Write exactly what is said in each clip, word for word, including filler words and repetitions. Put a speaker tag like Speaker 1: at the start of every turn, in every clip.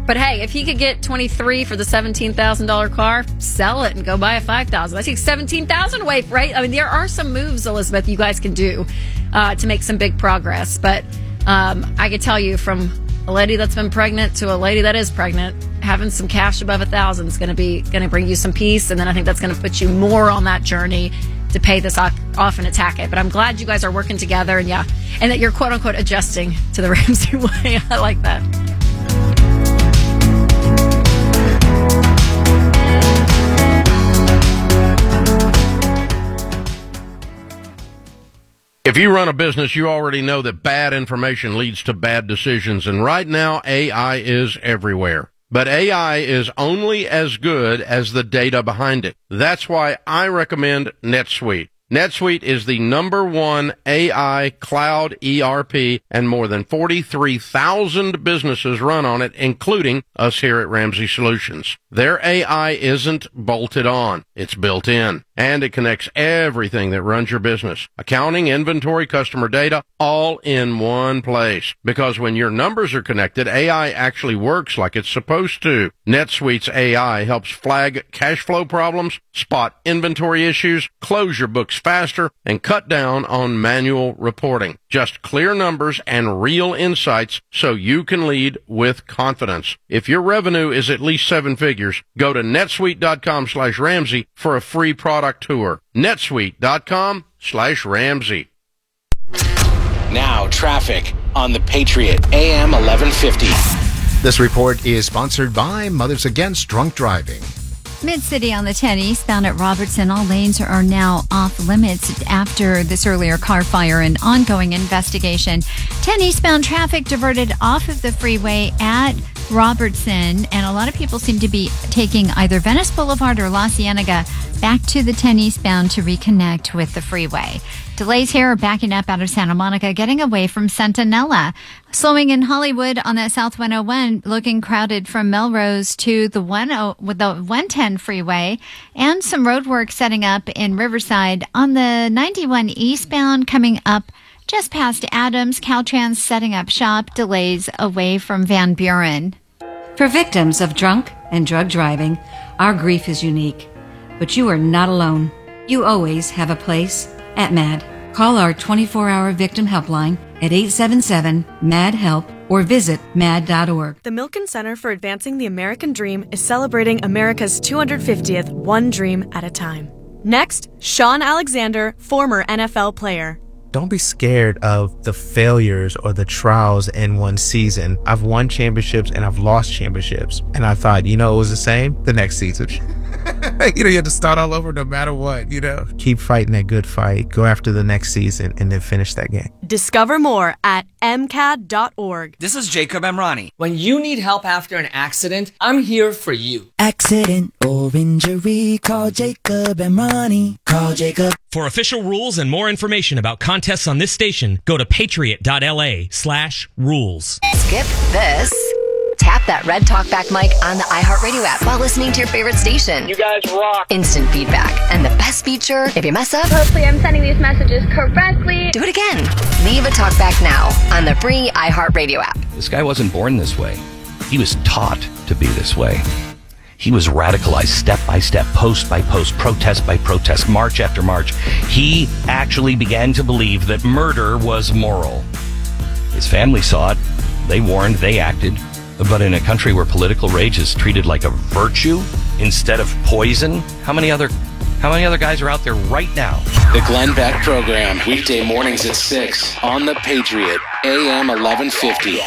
Speaker 1: But hey, if he could get twenty-three for the seventeen thousand dollars car, sell it and go buy a five thousand dollars. I take seventeen thousand dollars away, right? I mean, there are some moves, Elizabeth, you guys can do uh, to make some big progress. But um, I can tell you, from a lady that's been pregnant to a lady that is pregnant, having some cash above a thousand is going to be going to bring you some peace. And then I think that's going to put you more on that journey to pay this off and attack it. But I'm glad you guys are working together, and yeah, and that you're quote unquote adjusting to the Ramsey way. I like that.
Speaker 2: If you run a business, you already know that bad information leads to bad decisions. And right now, A I is everywhere. But A I is only as good as the data behind it. That's why I recommend NetSuite. NetSuite is the number one A I cloud E R P, and more than forty-three thousand businesses run on it, including us here at Ramsey Solutions. Their A I isn't bolted on. It's built in. And it connects everything that runs your business. Accounting, inventory, customer data, all in one place. Because when your numbers are connected, A I actually works like it's supposed to. NetSuite's A I helps flag cash flow problems, spot inventory issues, close your books faster, and cut down on manual reporting. Just clear numbers and real insights so you can lead with confidence. If your revenue is at least seven figures, go to netsuite.com slash Ramsey for a free product tour. netsuite.com slash Ramsey.
Speaker 3: Now traffic on the Patriot A M eleven fifty.
Speaker 4: This report is sponsored by Mothers Against Drunk Driving.
Speaker 5: Mid-City on the ten eastbound at Robertson, all lanes are now off limits after this earlier car fire and ongoing investigation. ten eastbound traffic diverted off of the freeway at Robertson, and a lot of people seem to be taking either Venice Boulevard or La Cienega back to the ten eastbound to reconnect with the freeway. Delays here are backing up out of Santa Monica, getting away from Centinela. Slowing in Hollywood on that South one oh one, looking crowded from Melrose to the with the one ten freeway, and some road work setting up in Riverside on the ninety-one eastbound coming up just past Adams. Caltrans setting up shop, delays away from Van Buren.
Speaker 6: For victims of drunk and drug driving, our grief is unique. But you are not alone. You always have a place at MAD. Call our twenty-four hour victim helpline at eight seven seven, M A D, HELP or visit mad dot org.
Speaker 7: The Milken Center for Advancing the American Dream is celebrating America's two hundred fiftieth One Dream at a Time. Next, Sean Alexander, former N F L player.
Speaker 8: Don't be scared of the failures or the trials in one season. I've won championships and I've lost championships. And I thought, you know, it was the same the next season. You know, you have to start all over no matter what, you know. Keep fighting that good fight. Go after the next season and then finish that game.
Speaker 7: Discover more at m c a d dot org.
Speaker 9: This is Jacob Emrani. When you need help after an accident, I'm here for you.
Speaker 10: Accident or injury, call Jacob Emrani. Call Jacob.
Speaker 11: For official rules and more information about contests on this station, go to patriot.la slash rules.
Speaker 12: Skip this. Tap that red talkback mic on the iHeartRadio app while listening to your favorite station.
Speaker 13: You guys rock.
Speaker 12: Instant feedback. And the best feature, if you mess up,
Speaker 14: hopefully I'm sending these messages correctly.
Speaker 12: Do it again. Leave a talkback now on the free iHeartRadio app.
Speaker 15: This guy wasn't born this way. He was taught to be this way. He was radicalized step by step, post by post, protest by protest, march after march. He actually began to believe that murder was moral. His family saw it. They warned. They acted. But in a country where political rage is treated like a virtue instead of poison, how many other how many other guys are out there right now?
Speaker 3: The Glenn Beck Program, weekday mornings at six on the Patriot, A M eleven fifty.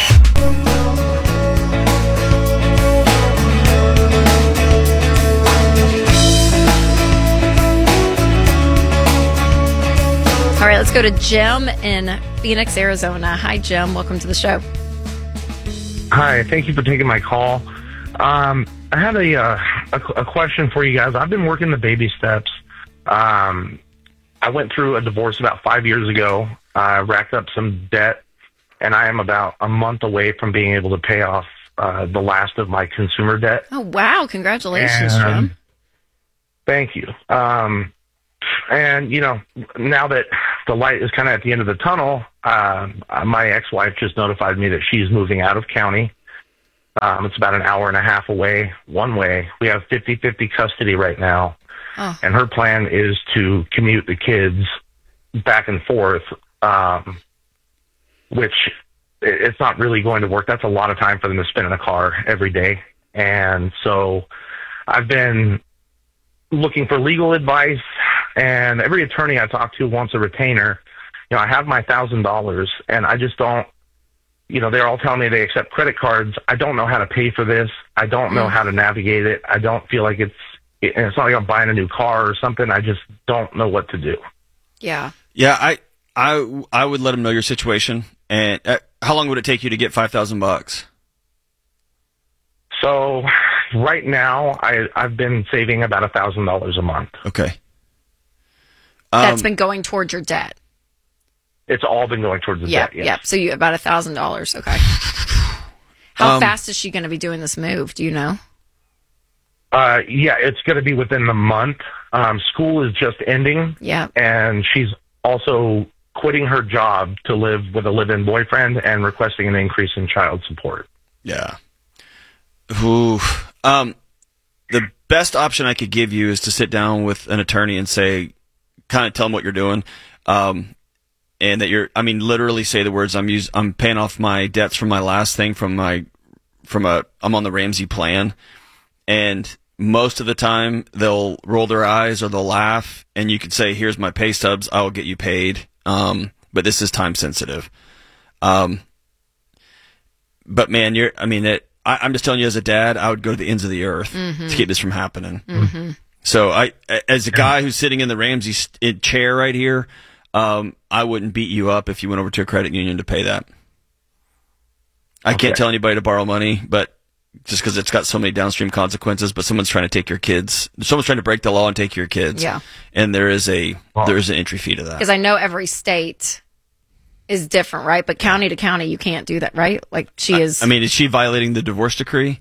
Speaker 1: All right, let's go to Jim in Phoenix, Arizona. Hi, Jim. Welcome to the show.
Speaker 16: Hi, thank you for taking my call. Um, I had a, uh, a a question for you guys. I've been working the baby steps. Um, I went through a divorce about five years ago. I racked up some debt, and I am about a month away from being able to pay off uh, the last of my consumer debt.
Speaker 1: Oh, wow. Congratulations,
Speaker 16: and,
Speaker 1: Jim.
Speaker 16: Thank you. Um, and, you know, now that the light is kind of at the end of the tunnel, uh, my ex-wife just notified me that she's moving out of county. Um, it's about an hour and a half away, one way. We have fifty-fifty custody right now.
Speaker 1: Oh.
Speaker 16: And her plan is to commute the kids back and forth, um, which it- it's not really going to work. That's a lot of time for them to spend in a car every day. And so I've been looking for legal advice, and every attorney I talk to wants a retainer. You know, I have my one thousand dollars, and I just don't, you know, they're all telling me they accept credit cards. I don't know how to pay for this. I don't know how to navigate it. I don't feel like it's, it, it's not like I'm buying a new car or something. I just don't know what to do.
Speaker 1: Yeah.
Speaker 13: Yeah, I I I would let them know your situation. And uh, how long would it take you to get five thousand bucks?
Speaker 16: So right now, I, I've been saving about one thousand dollars a month.
Speaker 13: Okay.
Speaker 1: That's
Speaker 13: Um,
Speaker 1: been going towards your debt.
Speaker 16: It's all been going towards the
Speaker 1: Yeah,
Speaker 16: debt, yes.
Speaker 1: yeah. So you about a thousand dollars. Okay. How
Speaker 16: Um,
Speaker 1: fast is she going to be doing this move? Do you know?
Speaker 16: Uh, yeah, it's going to be within the month. Um, school is just ending.
Speaker 1: Yeah.
Speaker 16: And she's also quitting her job to live with a live-in boyfriend and requesting an increase in child support.
Speaker 13: Yeah. Ooh. Um, the best option I could give you is to sit down with an attorney and say, kind of tell them what you're doing. Um, and that you're, I mean, literally say the words, I'm use, I'm paying off my debts from my last thing from my, from a, I'm on the Ramsey plan. And most of the time they'll roll their eyes or they'll laugh, and you could say, here's my pay stubs. I will get you paid. Um, but this is time sensitive. Um, but man, you're, I mean, it, I, I'm just telling you as a dad, I would go to the ends of the earth
Speaker 1: Mhm.
Speaker 13: to keep this from happening.
Speaker 1: Mhm.
Speaker 13: So I, as a guy who's sitting in the Ramsey st- chair right here, um, I wouldn't beat you up if you went over to a credit union to pay that. I
Speaker 16: Okay.
Speaker 13: can't tell anybody to borrow money, but just because it's got so many downstream consequences, but someone's trying to take your kids, someone's trying to break the law and take your kids.
Speaker 1: Yeah.
Speaker 13: And there is a, there is an entry fee to that.
Speaker 1: Because I know every state is different, right? But county to county, you can't do that, right? Like she is.
Speaker 13: I mean, is she violating the divorce decree?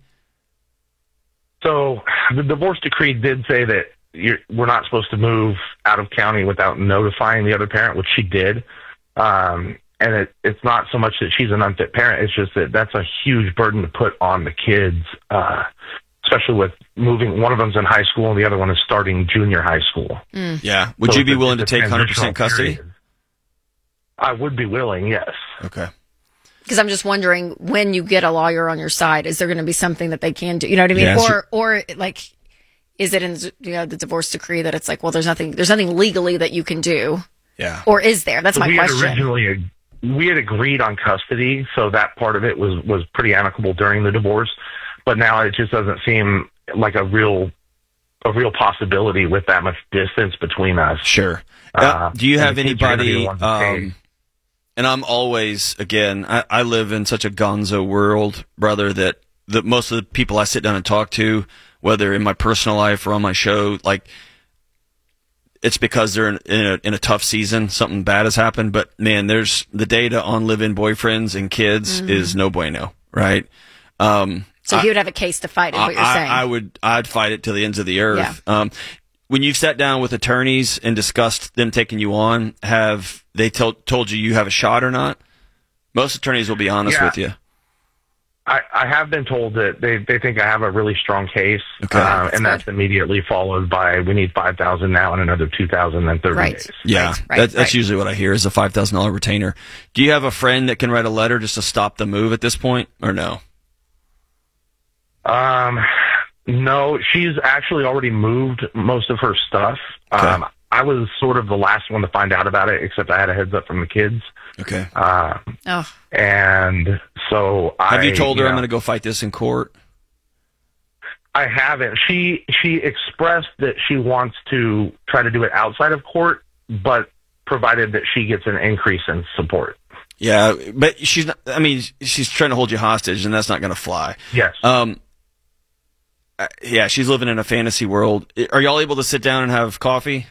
Speaker 16: So the divorce decree did say that you're, we're not supposed to move out of county without notifying the other parent, which she did. Um, and it, it's not so much that she's an unfit parent. It's just that that's a huge burden to put on the kids, uh, especially with moving. One of them's in high school and the other one is starting junior high school.
Speaker 1: Mm.
Speaker 13: Yeah. Would
Speaker 16: So
Speaker 13: you be
Speaker 16: it's a-
Speaker 13: willing to
Speaker 16: it's a
Speaker 13: take one hundred percent
Speaker 16: transitional
Speaker 13: custody?
Speaker 16: period. I would be willing, yes.
Speaker 13: Okay.
Speaker 1: Because I'm just wondering, when you get a lawyer on your side, is there going to be something that they can do? You know what I mean?
Speaker 13: Yeah,
Speaker 1: or,
Speaker 13: sure.
Speaker 1: or like, is it in you know the divorce decree that it's like, well, there's nothing, there's nothing legally that you can do,
Speaker 13: Yeah.
Speaker 1: or is there? That's my
Speaker 16: we
Speaker 1: question.
Speaker 16: Had originally, we had agreed on custody, so that part of it was, was pretty amicable during the divorce. But now it just doesn't seem like a real a real possibility with that much distance between us.
Speaker 13: Sure.
Speaker 16: Uh,
Speaker 13: Uh, do you
Speaker 16: and
Speaker 13: have
Speaker 16: the kids are gonna be the
Speaker 13: anybody?
Speaker 16: ones that pay.
Speaker 13: Um, and I'm always, again, I, I live in such a gonzo world, brother, that that most of the people I sit down and talk to, whether in my personal life or on my show, like, it's because they're in, in, a, in a tough season. Something bad has happened. But man, there's the data on live-in boyfriends and kids
Speaker 1: Mhm.
Speaker 13: is no bueno, right? Um,
Speaker 1: So
Speaker 13: I-
Speaker 1: he would have a case to fight, is what you're
Speaker 13: I,
Speaker 1: saying.
Speaker 13: I would, I'd fight it to the ends of the earth. Um, when you've sat down with attorneys and discussed them taking you on, have they told told you you have a shot or not? Most attorneys will be honest
Speaker 16: Yeah.
Speaker 13: with you.
Speaker 16: I, I have been told that they, they think I have a really strong case,
Speaker 13: Okay.
Speaker 16: uh,
Speaker 13: That's
Speaker 16: and that's immediately followed by we need five thousand now and another two thousand in thirty
Speaker 1: Right.
Speaker 16: days.
Speaker 13: Yeah, that, that's usually what I hear is a five thousand dollar retainer. Do you have a friend that can write a letter just to stop the move at this point, or no?
Speaker 16: Um, no, she's actually already moved most of her stuff. Um, I was sort of the last one to find out about it, except I had a heads up from the kids.
Speaker 13: Okay.
Speaker 16: Um,
Speaker 1: oh.
Speaker 16: and so I
Speaker 13: Have you told her
Speaker 16: you
Speaker 13: I'm
Speaker 16: know,
Speaker 13: going to go fight this in court?
Speaker 16: I haven't. She she expressed that she wants to try to do it outside of court, but provided that she gets an increase in support.
Speaker 13: Yeah, but she's not, I mean, she's trying to hold you hostage, and that's not going to fly.
Speaker 16: Yes.
Speaker 13: Um. uh, Yeah, she's living in a fantasy world. Are y'all able to sit down and have coffee?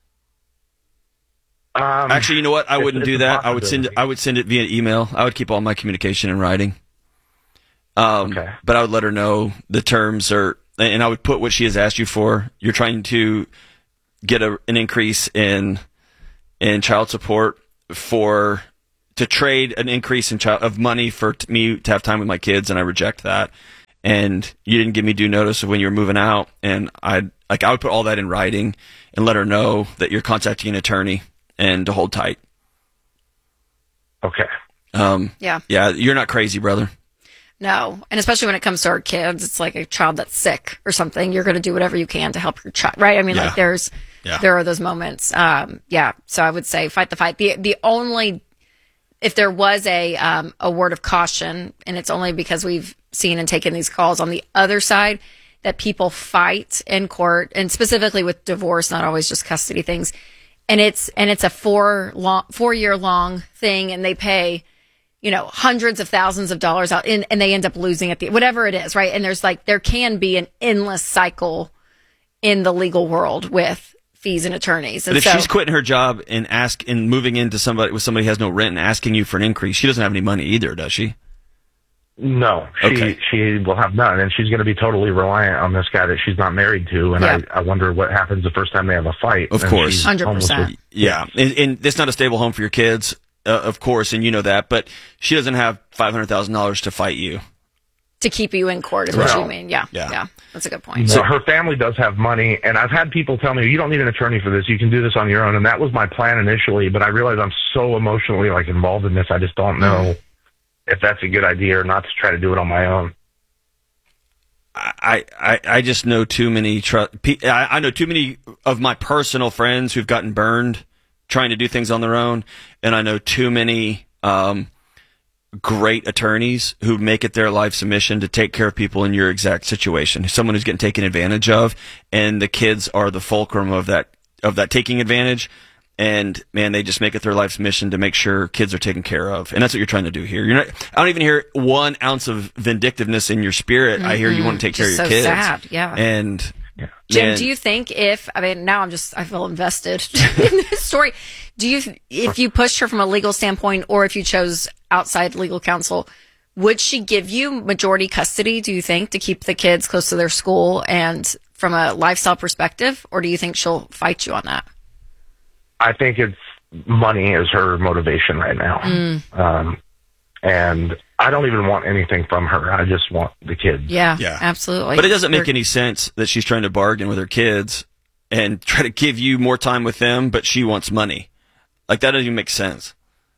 Speaker 16: Um,
Speaker 13: Actually, you know what? I
Speaker 16: it's-
Speaker 13: wouldn't
Speaker 16: it's
Speaker 13: do
Speaker 16: a
Speaker 13: that. I would send it.
Speaker 16: possibility.
Speaker 13: I would send it via email. I would keep all my communication in writing. Um, okay. But I would let her know the terms are, and I would put what she has asked you for. You're trying to get a, an increase in in child support for to trade an increase in child, of money for t- me to have time with my kids, and I reject that. And you didn't give me due notice of when you were moving out, and I like I would put all that in writing and let her know that you're contacting an attorney and to hold tight.
Speaker 16: Okay.
Speaker 13: Um,
Speaker 1: Yeah.
Speaker 13: Yeah, you're not crazy, brother.
Speaker 1: No, and especially when it comes to our kids, it's like a child that's sick or something. You're going to do whatever you can to help your child, right? I mean,
Speaker 13: Yeah.
Speaker 1: like there's
Speaker 13: Yeah.
Speaker 1: there are those moments. Um, yeah. So I would say fight the fight. The the only if there was a um, a word of caution, and it's only because we've seen and taken these calls on the other side that people fight in court, and specifically with divorce, not always just custody things. And it's and it's a four long four year long thing, and they pay, you know, hundreds of thousands of dollars out, and, and they end up losing at the whatever it is, right? And there's like there can be an endless cycle in the legal world with fees and attorneys. And
Speaker 13: But if
Speaker 1: so,
Speaker 13: she's quitting her job and ask and moving into somebody with somebody who has no rent and asking you for an increase, she doesn't have any money either, does she?
Speaker 16: No, she
Speaker 13: Okay.
Speaker 16: she will have none, and she's going to be totally reliant on this guy that she's not married to. And
Speaker 1: Yeah.
Speaker 16: I, I wonder what happens the first time they have a fight.
Speaker 13: Of
Speaker 16: and
Speaker 13: course.
Speaker 16: she's
Speaker 1: one hundred
Speaker 16: homeless
Speaker 1: percent.
Speaker 16: with-
Speaker 13: Yeah, and, and it's not a stable home for your kids, uh, of course, and you know that. But she doesn't have five hundred thousand dollars to fight you.
Speaker 1: to keep you in court is what
Speaker 16: No.
Speaker 1: you mean. Yeah,
Speaker 13: Yeah.
Speaker 1: yeah, that's a good point.
Speaker 16: So her family does have money, and I've had people tell me, you don't need an attorney for this, you can do this on your own. And that was my plan initially, but I realized I'm so emotionally like involved in this, I just don't know if that's a good idea or not to try to do it on my own.
Speaker 13: I, I, I just know too many. Tr- I, I know too many of my personal friends who've gotten burned trying to do things on their own, and I know too many um, great attorneys who make it their life's mission to take care of people in your exact situation. Someone who's getting taken advantage of, and the kids are the fulcrum of that of that taking advantage. And man, they just make it their life's mission to make sure kids are taken care of, and that's what you're trying to do here. You're not. I don't even hear one ounce of vindictiveness in your spirit. I hear you want to take
Speaker 1: Just
Speaker 13: care of
Speaker 1: so
Speaker 13: your kids.
Speaker 1: sad, yeah.
Speaker 13: And
Speaker 1: Jim,
Speaker 13: man,
Speaker 1: do you think if I mean now I'm just I feel invested in this story. Do you if you pushed her from a legal standpoint, or if you chose outside legal counsel, would she give you majority custody? Do you think to keep the kids close to their school and from a lifestyle perspective, or do you think she'll fight you on that?
Speaker 16: I think it's money is her motivation right now.
Speaker 1: Mm.
Speaker 16: Um, and I don't even want anything from her. I just want the kids.
Speaker 1: Yeah,
Speaker 13: Yeah.
Speaker 1: absolutely.
Speaker 13: but it doesn't make
Speaker 1: They're-
Speaker 13: any sense that she's trying to bargain with her kids and try to give you more time with them, but she wants money. Like that doesn't even make sense.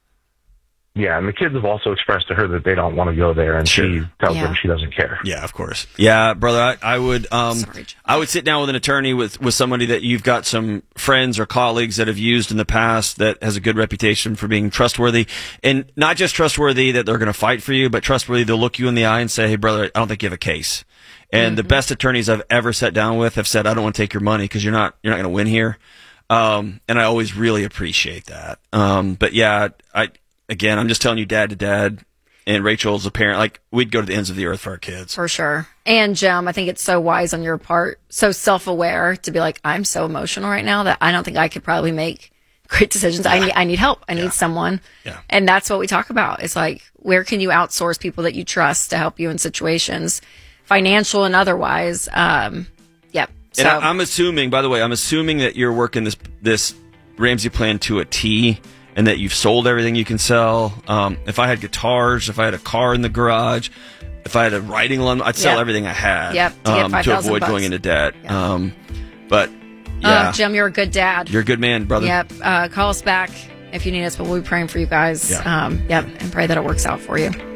Speaker 16: Yeah, and the kids have also expressed to her that they don't want to go there, and she tells
Speaker 1: Yeah.
Speaker 16: them she doesn't care.
Speaker 13: Yeah, of course. Yeah, brother, I, I would, um, I would sit down with an attorney with, with somebody that you've got some friends or colleagues that have used in the past that has a good reputation for being trustworthy, and not just trustworthy that they're going to fight for you, but trustworthy they'll look you in the eye and say, "Hey, brother, I don't think you have a case." And the best attorneys I've ever sat down with have said, "I don't want to take your money because you're not, you're not going to win here." Um, and I always really appreciate that. Um, but yeah, I, again, I'm just telling you, dad to dad, and Rachel's a parent. Like, we'd go to the ends of the earth for our kids.
Speaker 1: For sure. And Jim, I think it's so wise on your part, so self-aware to be like, I'm so emotional right now that I don't think I could probably make great decisions. I need, I need help. I need someone.
Speaker 13: Yeah.
Speaker 1: And that's what we talk about. It's like, where can you outsource people that you trust to help you in situations, financial and otherwise? Um, yep. So,
Speaker 13: And I, I'm assuming, by the way, I'm assuming that you're working this this Ramsey plan to a T, and that you've sold everything you can sell. Um, if I had guitars, if I had a car in the garage, if I had a writing lawn, I'd sell
Speaker 1: Yep.
Speaker 13: everything I had.
Speaker 1: Yep, to get
Speaker 13: um,
Speaker 1: five
Speaker 13: to
Speaker 1: thousand
Speaker 13: avoid
Speaker 1: bucks.
Speaker 13: going into debt. Um, but yeah,
Speaker 1: uh, Jim, you're a good dad.
Speaker 13: you're a good man, brother.
Speaker 1: Yep. Uh, call us back if you need us, but we'll be praying for you guys.
Speaker 13: Yeah.
Speaker 1: Um, yep. And pray that it works out for you.